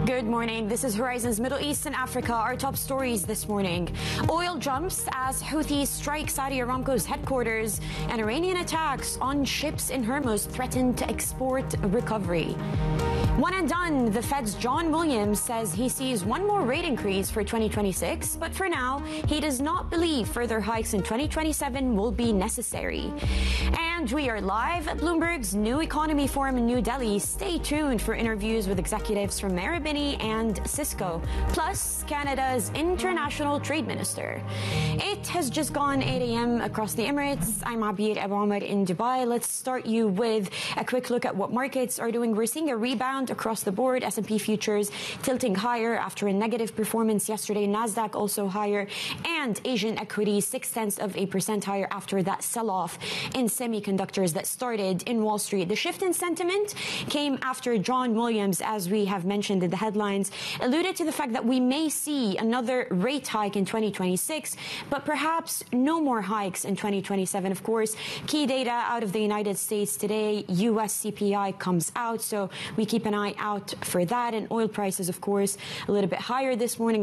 Good morning. This is Horizon's Middle East and Africa. Our top stories this morning. Oil jumps as Houthis strike Saudi Aramco's headquarters, and Iranian attacks on ships in Hormuz threaten to export recovery. One and done, the Fed's John Williams says he sees one more rate increase for 2026, but for now, he does not believe further hikes in 2027 will be necessary. And we are live at Bloomberg's New Economy Forum in New Delhi. Stay tuned for interviews with executives from Marubeni and Cisco, plus Canada's International Trade Minister. It has just gone 8 a.m. across the Emirates. I'm Abir Abu Omar in Dubai. Let's start you with a quick look at what markets are doing. We're seeing a rebound across the board. S&P futures tilting higher after a negative performance yesterday. Nasdaq also higher, and Asian equities 0.6% higher after that sell-off in semiconductors that started in Wall Street. The shift in sentiment came after John Williams, as we have mentioned in the headlines, alluded to the fact that we may see another rate hike in 2026, but perhaps no more hikes in 2027. Of course, key data out of the United States today, US CPI comes out, so we keep an eye out for that. And oil prices, of course, a little bit higher this morning,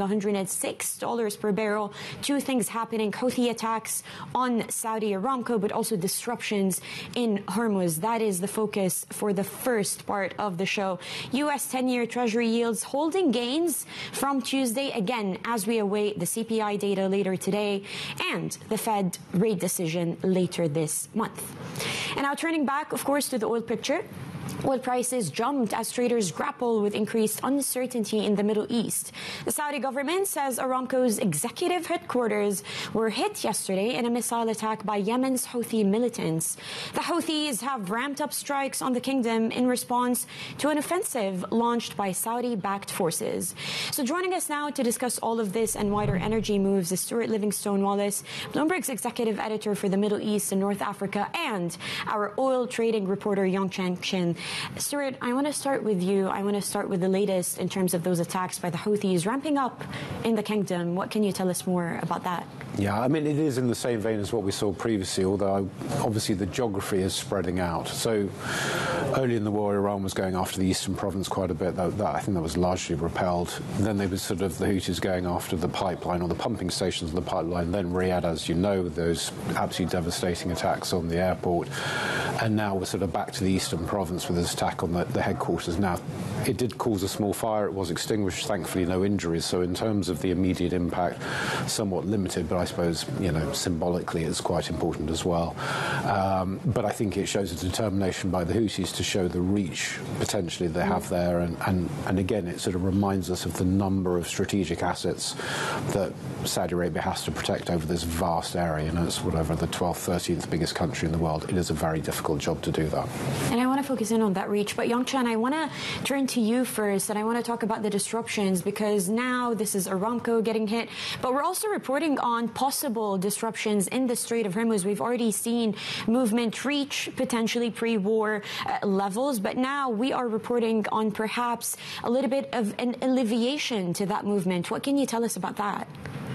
$106 per barrel. Two things happening: Houthi attacks on Saudi Aramco, but also disruptions in Hormuz. That is the focus for the first part of the show. US 10-year Treasury yields holding gains from Tuesday again as we await the CPI data later today and the Fed rate decision later this month. And now turning back, of course, to the oil picture. Oil prices jumped as traders grapple with increased uncertainty in the Middle East. The Saudi government says Aramco's executive headquarters were hit yesterday in a missile attack by Yemen's Houthi militants. The Houthis have ramped up strikes on the kingdom in response to an offensive launched by Saudi-backed forces. So joining us now to discuss all of this and wider energy moves is Stuart Livingstone-Wallace, Bloomberg's executive editor for the Middle East and North Africa, and our oil trading reporter Yongchen Chin. Stuart, I want to start with you. I want to start with the latest in terms of those attacks by the Houthis ramping up in the kingdom. What can you tell us more about that? Yeah, I mean, it is in the same vein as what we saw previously, although obviously the geography is spreading out. So early in the war, Iran was going after the eastern province quite a bit. I think that was largely repelled. Then they were the Houthis going after the pipeline or the pumping stations of the pipeline. Then Riyadh, as you know, with those absolutely devastating attacks on the airport. And now we're back to the eastern province with this attack on the headquarters. Now, it did cause a small fire. It was extinguished. Thankfully, no injuries. So in terms of the immediate impact, somewhat limited, but I suppose, symbolically it's quite important as well. But I think it shows a determination by the Houthis to show the reach potentially they have there. And again, it reminds us of the number of strategic assets that Saudi Arabia has to protect over this vast area. It's whatever, the 12th, 13th biggest country in the world. It is a very difficult job to do that. And I want to focus in on that reach. But Yongchen, I want to turn to you first, and I want to talk about the disruptions, because now this is Aramco getting hit, but we're also reporting on possible disruptions in the Strait of Hormuz. We've already seen movement reach potentially pre-war levels, but now we are reporting on perhaps a little bit of an alleviation to that movement. What can you tell us about that?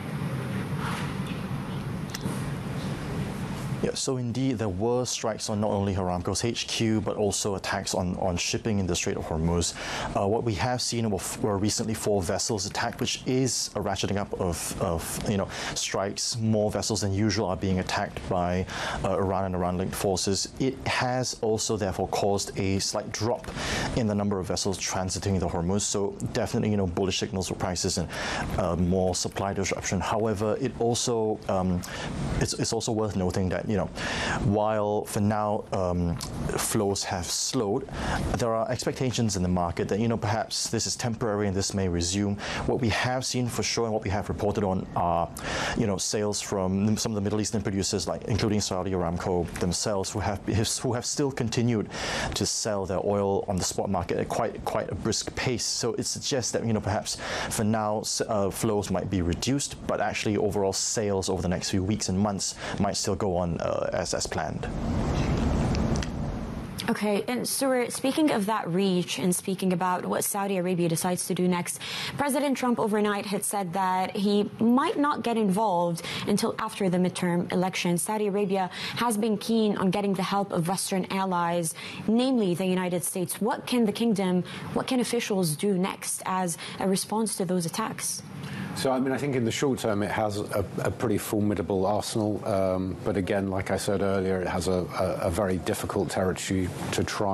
Yeah, so indeed, there were strikes on not only Aramco's HQ, but also attacks on shipping in the Strait of Hormuz. What we have seen were recently 4 vessels attacked, which is a ratcheting up of strikes. More vessels than usual are being attacked by Iran and Iran-linked forces. It has also, therefore, caused a slight drop in the number of vessels transiting the Hormuz. So definitely, bullish signals for prices and more supply disruption. However, it also it's also worth noting that while for now flows have slowed, there are expectations in the market that perhaps this is temporary and this may resume. What we have seen for sure and what we have reported on are sales from some of the Middle Eastern producers, including Saudi Aramco themselves, who have still continued to sell their oil on the spot market at quite a brisk pace. So it suggests that perhaps for now flows might be reduced, but actually overall sales over the next few weeks and months might still go on as planned. Okay, and Stuart, speaking of that reach and speaking about what Saudi Arabia decides to do next, President Trump overnight had said that he might not get involved until after the midterm elections. Saudi Arabia has been keen on getting the help of Western allies, namely the United States. What can the kingdom, what can officials do next as a response to those attacks? So, I mean, I think in the short term it has a pretty formidable arsenal, but again, like I said earlier, it has a very difficult territory to try